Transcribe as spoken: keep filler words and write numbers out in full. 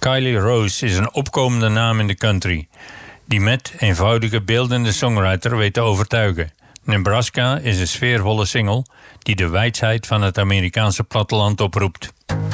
Kylie Rose is een opkomende naam in de country, die met eenvoudige beeldende songwriter weet te overtuigen. Nebraska is een sfeervolle single die de wijsheid van het Amerikaanse platteland oproept.